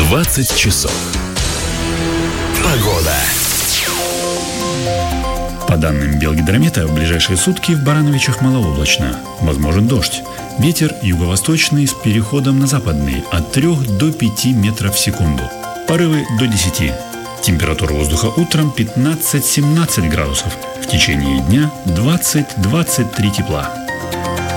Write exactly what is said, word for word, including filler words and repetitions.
двадцать часов. Погода. По данным Белгидромета, в ближайшие сутки в Барановичах малооблачно. Возможен дождь. Ветер юго-восточный с переходом на западный от трёх до пяти метров в секунду. Порывы до десяти. Температура воздуха утром пятнадцать-семнадцать градусов. В течение дня двадцать-двадцать три тепла.